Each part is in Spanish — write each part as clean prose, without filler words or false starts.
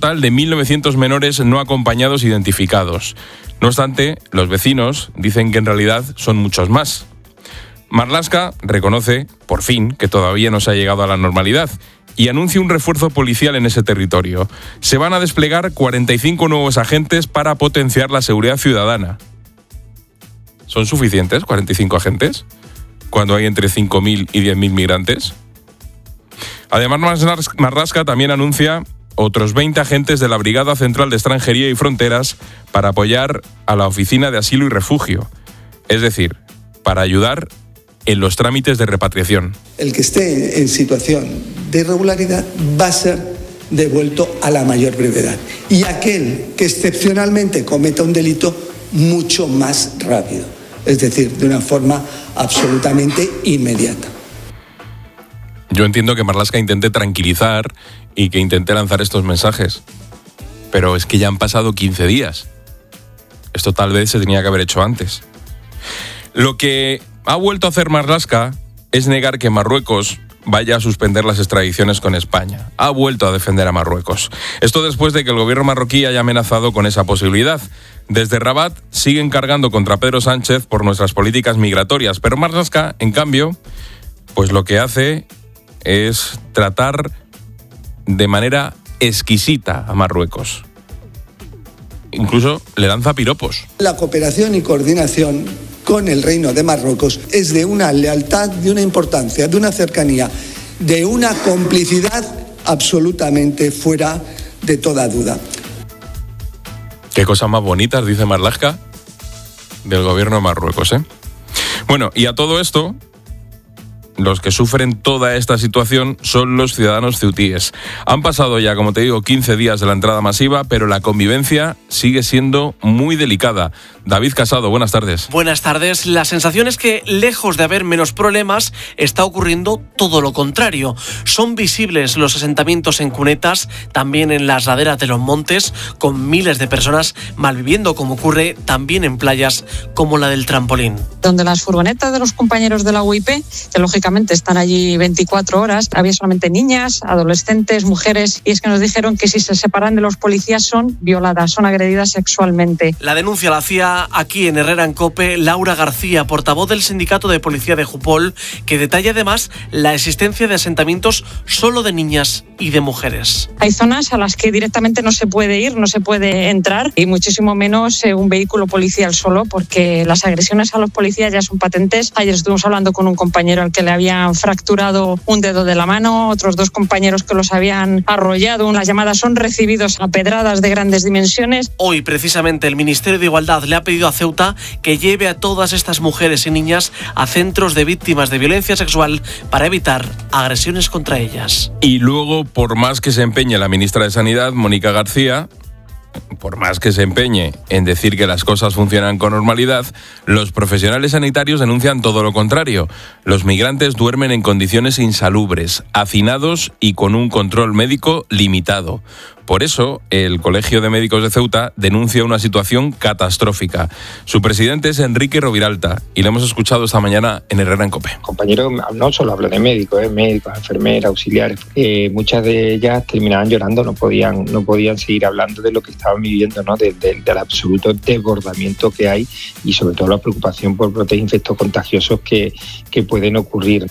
total de 1.900 menores no acompañados identificados. No obstante, los vecinos dicen que en realidad son muchos más. Marlaska reconoce, por fin, que todavía no se ha llegado a la normalidad y anuncia un refuerzo policial en ese territorio. Se van a desplegar 45 nuevos agentes para potenciar la seguridad ciudadana. ¿Son suficientes 45 agentes cuando hay entre 5.000 y 10.000 migrantes? Además, Marlaska también anuncia otros 20 agentes de la Brigada Central de Extranjería y Fronteras para apoyar a la Oficina de Asilo y Refugio, es decir, para ayudar en los trámites de repatriación. El que esté en situación de irregularidad va a ser devuelto a la mayor brevedad. Y aquel que excepcionalmente cometa un delito, mucho más rápido. Es decir, de una forma absolutamente inmediata. Yo entiendo que Marlaska intente tranquilizar y que intente lanzar estos mensajes. Pero es que ya han pasado 15 días. Esto tal vez se tenía que haber hecho antes. Lo que ha vuelto a hacer Marlaska es negar que Marruecos vaya a suspender las extradiciones con España. Ha vuelto a defender a Marruecos. Esto después de que el gobierno marroquí haya amenazado con esa posibilidad. Desde Rabat siguen cargando contra Pedro Sánchez por nuestras políticas migratorias, pero Marlaska, en cambio, pues lo que hace es tratar de manera exquisita a Marruecos. Incluso le lanza piropos. La cooperación y coordinación con el Reino de Marruecos es de una lealtad, de una importancia, de una cercanía, de una complicidad absolutamente fuera de toda duda. Qué cosas más bonitas, dice Marlaska, del gobierno de Marruecos, ¿eh? Bueno, y a todo esto, los que sufren toda esta situación son los ciudadanos ceutíes. Han pasado ya, como te digo, 15 días de la entrada masiva, pero la convivencia sigue siendo muy delicada. David Casado, buenas tardes. Buenas tardes. La sensación es que, lejos de haber menos problemas, está ocurriendo todo lo contrario. Son visibles los asentamientos en cunetas, también en las laderas de los montes, con miles de personas malviviendo, como ocurre también en playas como la del Trampolín. Donde las furgonetas de los compañeros de la UIP, que lógicamente están allí 24 horas, había solamente niñas, adolescentes, mujeres, y es que nos dijeron que si se separan de los policías son violadas, son agredidas sexualmente. La denuncia la hacía aquí en Herrera en COPE Laura García, portavoz del Sindicato de Policía de Jupol, que detalla además la existencia de asentamientos solo de niñas y de mujeres. Hay zonas a las que directamente no se puede ir, no se puede entrar, y muchísimo menos un vehículo policial solo, porque las agresiones a los policías ya son patentes. Ayer estuvimos hablando con un compañero al que le habían fracturado un dedo de la mano, otros 2 compañeros que los habían arrollado. Las llamadas son recibidos a pedradas de grandes dimensiones. Hoy, precisamente, el Ministerio de Igualdad le ha pedido a Ceuta que lleve a todas estas mujeres y niñas a centros de víctimas de violencia sexual para evitar agresiones contra ellas. Y luego, por más que se empeñe la ministra de Sanidad, Mónica García, por más que se empeñe en decir que las cosas funcionan con normalidad, los profesionales sanitarios denuncian todo lo contrario. Los migrantes duermen en condiciones insalubres, hacinados y con un control médico limitado. Por eso, el Colegio de Médicos de Ceuta denuncia una situación catastrófica. Su presidente es Enrique Roviralta y lo hemos escuchado esta mañana en Herrera en COPE. Compañeros, no solo hablo de médicos, enfermeras, auxiliares. Muchas de ellas terminaban llorando, no podían seguir hablando de lo que estaban viviendo, ¿no? Del absoluto desbordamiento que hay y sobre todo la preocupación por brotes infectocontagiosos que pueden ocurrir.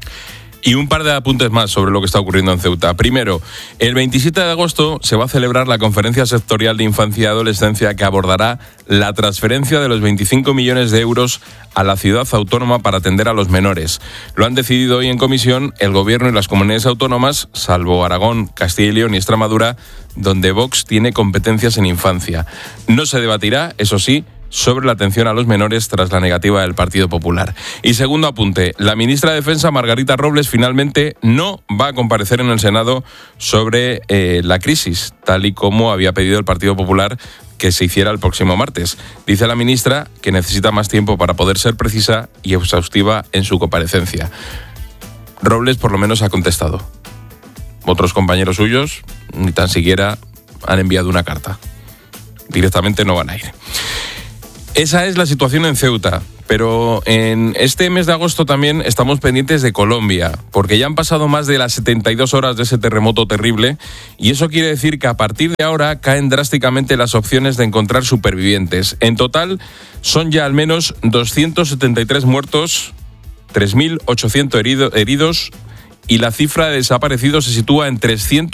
Y un par de apuntes más sobre lo que está ocurriendo en Ceuta. Primero, el 27 de agosto se va a celebrar la Conferencia Sectorial de Infancia y Adolescencia que abordará la transferencia de los 25 millones de euros a la ciudad autónoma para atender a los menores. Lo han decidido hoy en comisión el Gobierno y las comunidades autónomas, salvo Aragón, Castilla y León y Extremadura, donde Vox tiene competencias en infancia. No se debatirá, eso sí, sobre la atención a los menores tras la negativa del Partido Popular. Y segundo apunte, la ministra de Defensa, Margarita Robles, finalmente no va a comparecer en el Senado sobre la crisis, tal y como había pedido el Partido Popular que se hiciera el próximo martes. Dice la ministra que necesita más tiempo para poder ser precisa y exhaustiva en su comparecencia. Robles por lo menos ha contestado. Otros compañeros suyos ni tan siquiera han enviado una carta. Directamente no van a ir. Esa es la situación en Ceuta, Pero en este mes de agosto también estamos pendientes de Colombia, porque ya han pasado más de las 72 horas de ese terremoto terrible, y eso quiere decir que a partir de ahora caen drásticamente las opciones de encontrar supervivientes. En total son ya al menos 273 muertos, 3.800 heridos, y la cifra de desaparecidos se sitúa en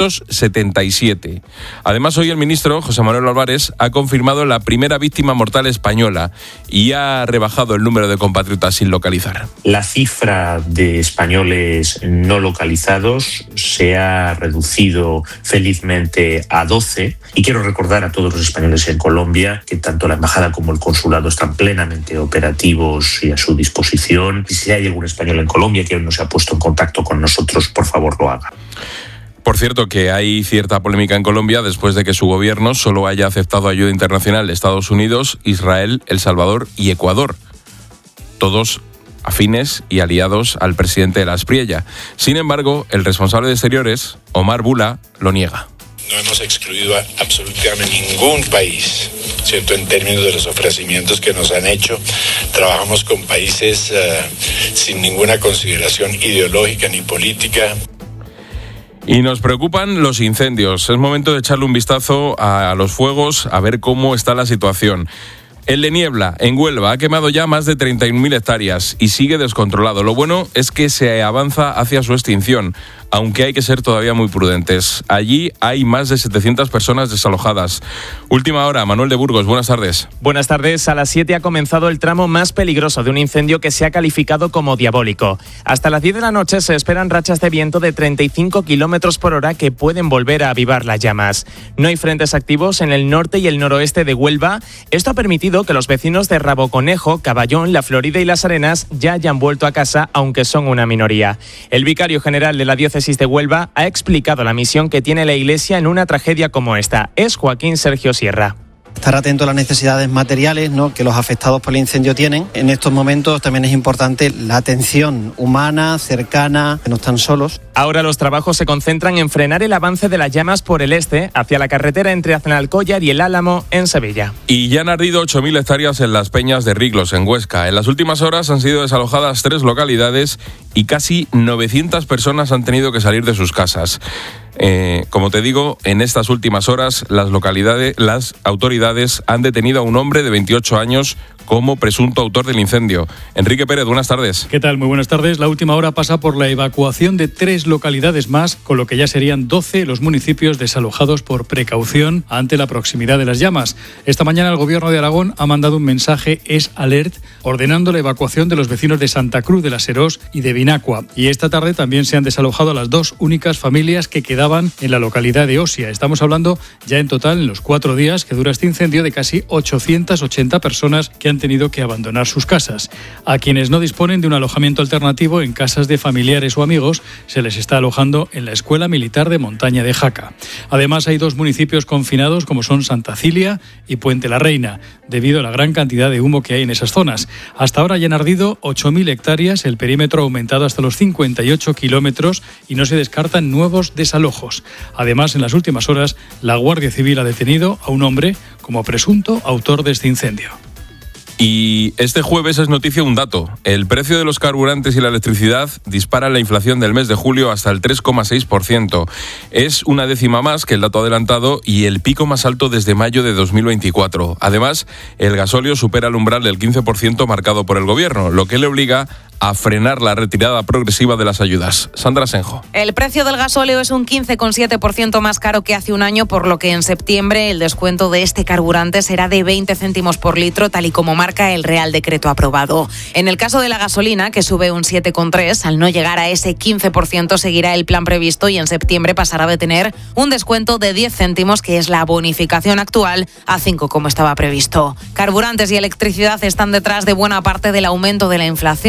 377. Además, hoy el ministro, José Manuel Álvarez, ha confirmado la primera víctima mortal española y ha rebajado el número de compatriotas sin localizar. La cifra de españoles no localizados se ha reducido felizmente a 12, y quiero recordar a todos los españoles en Colombia que tanto la embajada como el consulado están plenamente operativos y a su disposición. Y si hay algún español en Colombia que aún no se ha puesto en contacto con nosotros, por favor, lo haga. Por cierto, que hay cierta polémica en Colombia después de que su gobierno solo haya aceptado ayuda internacional de Estados Unidos, Israel, El Salvador y Ecuador, todos afines y aliados al presidente de la Espriella. Sin embargo, el responsable de Exteriores, Omar Bula, lo niega. No hemos excluido a absolutamente ningún país, ¿cierto? En términos de los ofrecimientos que nos han hecho, trabajamos con países sin ninguna consideración ideológica ni política. Y nos preocupan los incendios. Es momento de echarle un vistazo a los fuegos, a ver cómo está la situación. El de Niebla, en Huelva, ha quemado ya más de 31.000 hectáreas y sigue descontrolado. Lo bueno es que se avanza hacia su extinción, aunque hay que ser todavía muy prudentes. Allí hay más de 700 personas desalojadas. Última hora, Manuel de Burgos, buenas tardes. Buenas tardes. A las 7 ha comenzado el tramo más peligroso de un incendio que se ha calificado como diabólico. Hasta las 10 de la noche se esperan rachas de viento de 35 kilómetros por hora que pueden volver a avivar las llamas. No hay frentes activos en el norte y el noroeste de Huelva. Esto ha permitido que los vecinos de Raboconejo, Caballón, La Florida y Las Arenas ya hayan vuelto a casa, aunque son una minoría. El vicario general de la diócesis de Huelva ha explicado la misión que tiene la Iglesia en una tragedia como esta. Es Joaquín Sergio Sierra. Estar atento a las necesidades materiales, ¿no?, que los afectados por el incendio tienen. En estos momentos también es importante la atención humana, cercana, que no están solos. Ahora los trabajos se concentran en frenar el avance de las llamas por el este, hacia la carretera entre Aznalcóllar y El Álamo, en Sevilla. Y ya han ardido 8.000 hectáreas en las Peñas de Riglos, en Huesca. En las últimas horas han sido desalojadas 3 localidades y casi 900 personas han tenido que salir de sus casas. Como te digo, en estas últimas horas las autoridades han detenido a un hombre de 28 años como presunto autor del incendio. Enrique Pérez, buenas tardes. ¿Qué tal? Muy buenas tardes. La última hora pasa por la evacuación de 3 localidades más, con lo que ya serían 12 los municipios desalojados por precaución ante la proximidad de las llamas. Esta mañana el Gobierno de Aragón ha mandado un mensaje Es-Alert ordenando la evacuación de los vecinos de Santa Cruz de la Serós y de Vinacua. Y esta tarde también se han desalojado a las 2 únicas familias que quedaban en la localidad de Osia. Estamos hablando ya en total, en los 4 días que dura este incendio, de casi 880 personas que han tenido que abandonar sus casas. A quienes no disponen de un alojamiento alternativo en casas de familiares o amigos, se les está alojando en la Escuela Militar de Montaña de Jaca. Además, hay 2 municipios confinados, como son Santa Cilia y Puente la Reina, debido a la gran cantidad de humo que hay en esas zonas. Hasta ahora ya han ardido 8.000 hectáreas, el perímetro ha aumentado hasta los 58 kilómetros y no se descartan nuevos desalojos. Además, en las últimas horas, la Guardia Civil ha detenido a un hombre como presunto autor de este incendio. Y este jueves es noticia un dato. El precio de los carburantes y la electricidad dispara la inflación del mes de julio hasta el 3,6%. Es una décima más que el dato adelantado y el pico más alto desde mayo de 2024. Además, el gasóleo supera el umbral del 15% marcado por el gobierno, lo que le obliga a frenar la retirada progresiva de las ayudas. Sandra Senjo. El precio del gasóleo es un 15,7% más caro que hace un año, por lo que en septiembre el descuento de este carburante será de 20 céntimos por litro, tal y como marca el Real Decreto aprobado. En el caso de la gasolina, que sube un 7,3%, al no llegar a ese 15% seguirá el plan previsto y en septiembre pasará de tener un descuento de 10 céntimos, que es la bonificación actual, a 5 como estaba previsto. Carburantes y electricidad están detrás de buena parte del aumento de la inflación. Son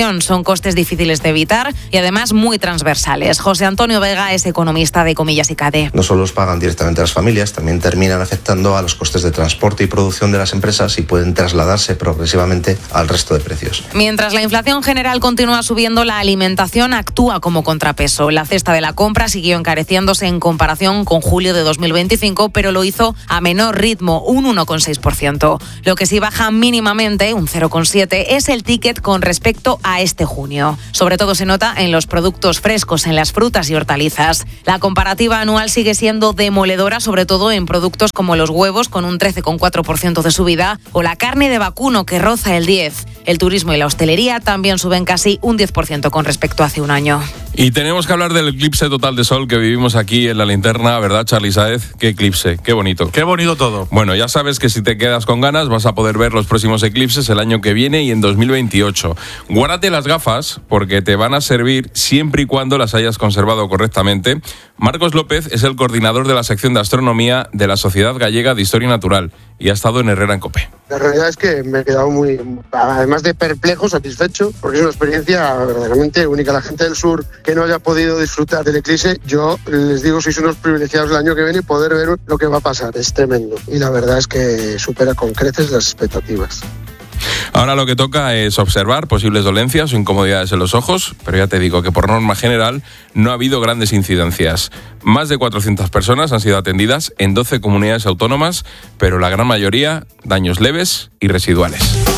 son costes difíciles de evitar y además muy transversales. José Antonio Vega es economista de Comillas y CADE. No solo los pagan directamente a las familias, también terminan afectando a los costes de transporte y producción de las empresas y pueden trasladarse progresivamente al resto de precios. Mientras la inflación general continúa subiendo, la alimentación actúa como contrapeso. La cesta de la compra siguió encareciéndose en comparación con julio de 2025, pero lo hizo a menor ritmo, un 1,6%. Lo que sí baja mínimamente, un 0,7%, es el ticket con respecto a este junio. Sobre todo se nota en los productos frescos, en las frutas y hortalizas. La comparativa anual sigue siendo demoledora, sobre todo en productos como los huevos, con un 13,4% de subida, o la carne de vacuno, que roza el 10%. El turismo y la hostelería también suben casi un 10% con respecto a hace un año. Y tenemos que hablar del eclipse total de sol que vivimos aquí en La Linterna, ¿verdad, Charly Sáez? Qué eclipse, qué bonito. Qué bonito todo. Bueno, ya sabes que si te quedas con ganas vas a poder ver los próximos eclipses el año que viene y en 2028. Guárdate las gafas porque te van a servir siempre y cuando las hayas conservado correctamente. Marcos López es el coordinador de la sección de astronomía de la Sociedad Gallega de Historia Natural y ha estado en Herrera en COPE. La realidad es que me he quedado muy, además de perplejo, satisfecho, porque es una experiencia verdaderamente única. La gente del sur que no haya podido disfrutar del eclipse, yo les digo, sois unos privilegiados el año que viene poder ver lo que va a pasar. Es tremendo. Y la verdad es que supera con creces las expectativas. Ahora lo que toca es observar posibles dolencias o incomodidades en los ojos, pero ya te digo que por norma general no ha habido grandes incidencias. Más de 400 personas han sido atendidas en 12 comunidades autónomas, pero la gran mayoría daños leves y residuales.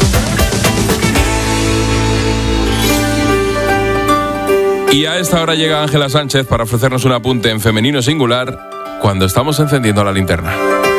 Y a esta hora llega Ángela Sánchez para ofrecernos un apunte en femenino singular cuando estamos encendiendo la linterna.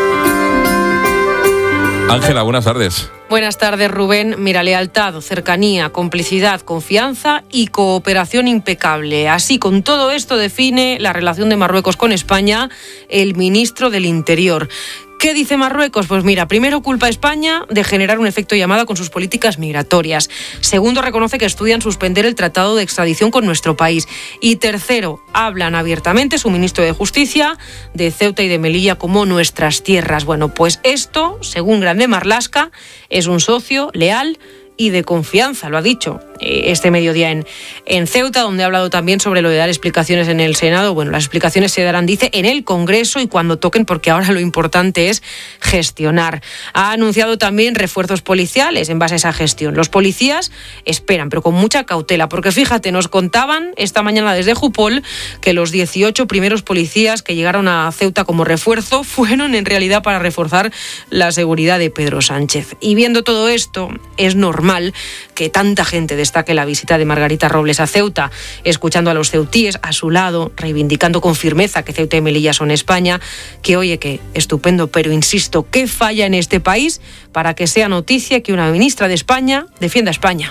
Ángela, buenas tardes. Buenas tardes, Rubén. Mira, lealtad, cercanía, complicidad, confianza y cooperación impecable. Así, con todo esto define la relación de Marruecos con España el ministro del Interior. ¿Qué dice Marruecos? Pues mira, primero culpa a España de generar un efecto llamada con sus políticas migratorias. Segundo, reconoce que estudian suspender el tratado de extradición con nuestro país. Y tercero, hablan abiertamente su ministro de Justicia de Ceuta y de Melilla como nuestras tierras. Bueno, pues esto, según Grande Marlaska, es un socio leal y de confianza, lo ha dicho este mediodía en Ceuta, donde ha hablado también sobre lo de dar explicaciones en el Senado. Bueno, las explicaciones se darán, dice, en el Congreso y cuando toquen, porque ahora lo importante es gestionar. Ha anunciado también refuerzos policiales en base a esa gestión. Los policías esperan, pero con mucha cautela, porque fíjate, nos contaban esta mañana desde Jupol que los 18 primeros policías que llegaron a Ceuta como refuerzo fueron en realidad para reforzar la seguridad de Pedro Sánchez. Y viendo todo esto, es normal que tanta gente destaque la visita de Margarita Robles a Ceuta, escuchando a los ceutíes a su lado, reivindicando con firmeza que Ceuta y Melilla son España, que oye, que estupendo, pero insisto, ¿qué falla en este país para que sea noticia que una ministra de España defienda a España?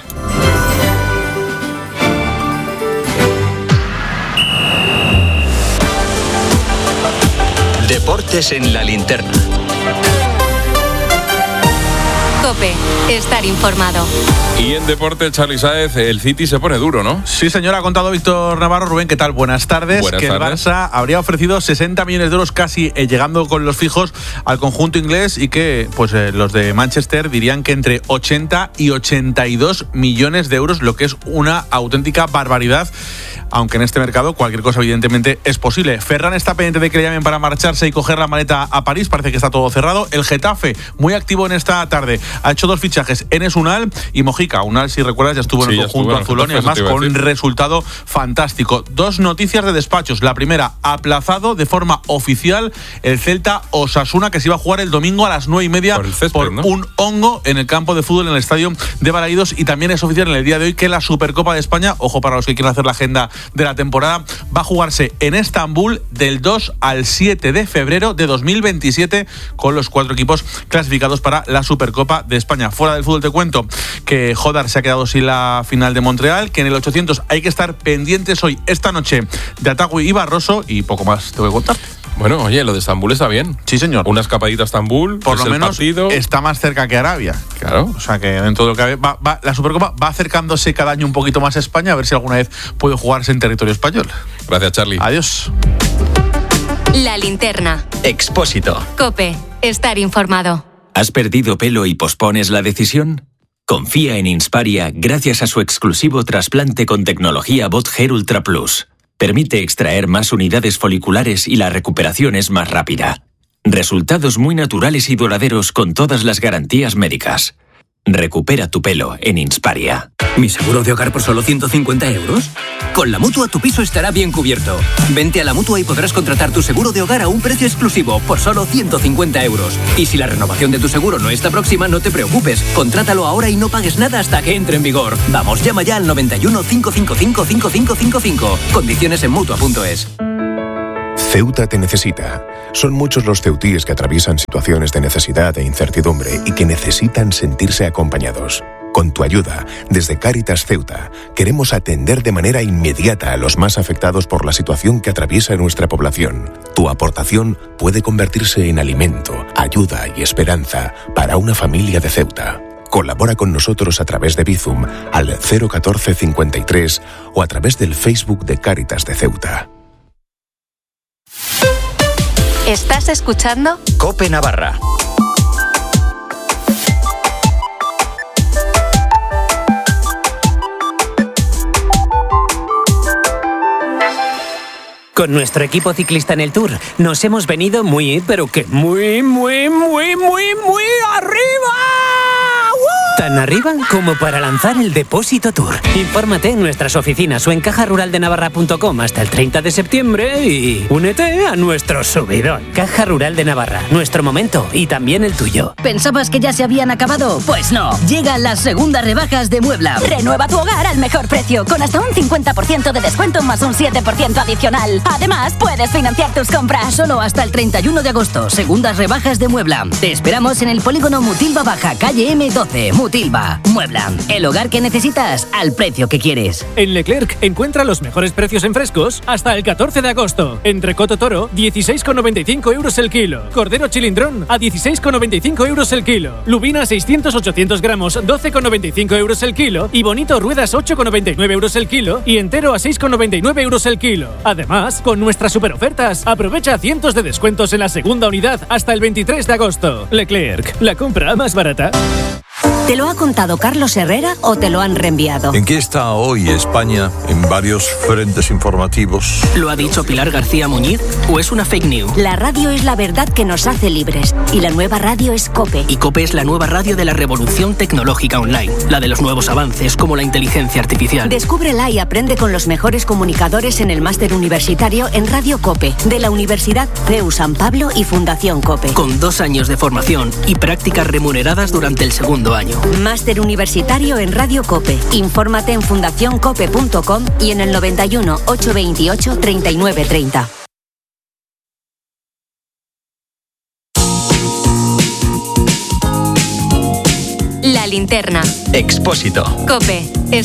Deportes en la linterna. COPE, estar informado. Y en deporte, Charly Sáez, el City se pone duro, ¿no? Sí, señor, ha contado Víctor Navarro. Rubén, ¿qué tal? Buenas tardes. Buenas tardes. El Barça habría ofrecido 60 millones de euros casi llegando con los fijos al conjunto inglés y que pues los de Manchester dirían que entre 80 y 82 millones de euros, lo que es una auténtica barbaridad. Aunque en este mercado cualquier cosa evidentemente es posible. Ferran está pendiente de que le llamen para marcharse y coger la maleta a París. Parece que está todo cerrado. El Getafe, muy activo en esta tarde, ha hecho 2 fichajes, Enes Unal y Mojica. Unal, si recuerdas, ya estuvo en el conjunto azulón y además con un resultado fantástico. 2 noticias de despachos. La primera, aplazado de forma oficial el Celta Osasuna, que se iba a jugar el domingo a las 9:30 por ¿no? un hongo en el campo de fútbol en el estadio de Balaídos. Y también es oficial en el día de hoy que la Supercopa de España, ojo para los que quieran hacer la agenda de la temporada, va a jugarse en Estambul del 2 al 7 de febrero de 2027 con los 4 equipos clasificados para la Supercopa de España. Fuera del fútbol te cuento que Jodar se ha quedado sin la final de Montreal, que en el 800 hay que estar pendientes hoy, esta noche, de Atagüi y Barroso y poco más te voy a contar. Bueno, oye, lo de Estambul está bien. Sí, señor. Una escapadita a Estambul, por lo menos partido. Está más cerca que Arabia. Claro. O sea que dentro de lo que la Supercopa va acercándose cada año un poquito más a España, a ver si alguna vez puede jugarse en territorio español. Gracias, Charly. Adiós. La linterna. Expósito. COPE, estar informado. ¿Has perdido pelo y pospones la decisión? Confía en Insparia gracias a su exclusivo trasplante con tecnología BotHair Ultra Plus. Permite extraer más unidades foliculares y la recuperación es más rápida. Resultados muy naturales y duraderos con todas las garantías médicas. Recupera tu pelo en Insparia. ¿Mi seguro de hogar por solo 150 euros? Con la Mutua tu piso estará bien cubierto. Vente a la Mutua y podrás contratar tu seguro de hogar a un precio exclusivo por solo 150 euros. Y si la renovación de tu seguro no está próxima, no te preocupes. Contrátalo ahora y no pagues nada hasta que entre en vigor. Vamos, llama ya al 91 555 5555. Condiciones en Mutua.es. Ceuta te necesita. Son muchos los ceutíes que atraviesan situaciones de necesidad e incertidumbre y que necesitan sentirse acompañados. Con tu ayuda, desde Cáritas Ceuta, queremos atender de manera inmediata a los más afectados por la situación que atraviesa nuestra población. Tu aportación puede convertirse en alimento, ayuda y esperanza para una familia de Ceuta. Colabora con nosotros a través de Bizum al 01453 o a través del Facebook de Cáritas de Ceuta. ¿Estás escuchando? COPE Navarra. Con nuestro equipo ciclista en el Tour nos hemos venido muy, pero que muy arriba. Tan arriba como para lanzar el Depósito Tour. Infórmate en nuestras oficinas o en cajaruraldenavarra.com hasta el 30 de septiembre y únete a nuestro subidón. Caja Rural de Navarra, nuestro momento y también el tuyo. ¿Pensabas que ya se habían acabado? Pues no. Llegan las segundas rebajas de Muebla. Renueva tu hogar al mejor precio con hasta un 50% de descuento más un 7% adicional. Además, puedes financiar tus compras. Solo hasta el 31 de agosto. Segundas rebajas de Muebla. Te esperamos en el polígono Mutilva Baja, calle M12. Mutilva, Muebla, el hogar que necesitas al precio que quieres. En Leclerc encuentra los mejores precios en frescos hasta el 14 de agosto. Entrecoto toro, 16,95 euros el kilo. Cordero chilindrón, a 16,95 euros el kilo. Lubina 600-800 gramos, 12,95 euros el kilo. Y bonito ruedas, 8,99 euros el kilo. Y entero a 6,99 euros el kilo. Además, con nuestras superofertas, aprovecha cientos de descuentos en la segunda unidad hasta el 23 de agosto. Leclerc, la compra más barata. ¿Te lo ha contado Carlos Herrera o te lo han reenviado? ¿En qué está hoy España en varios frentes informativos? ¿Lo ha dicho Pilar García Muñiz o es una fake news? La radio es la verdad que nos hace libres y la nueva radio es COPE. Y COPE es la nueva radio de la revolución tecnológica online, la de los nuevos avances como la inteligencia artificial. Descúbrela y aprende con los mejores comunicadores en el máster universitario en Radio COPE de la Universidad CEU San Pablo y Fundación COPE. Con 2 años de formación y prácticas remuneradas durante el segundo año. Máster universitario en Radio COPE. Infórmate en fundacioncope.com y en el 91 828 3930. La linterna. Expósito. COPE.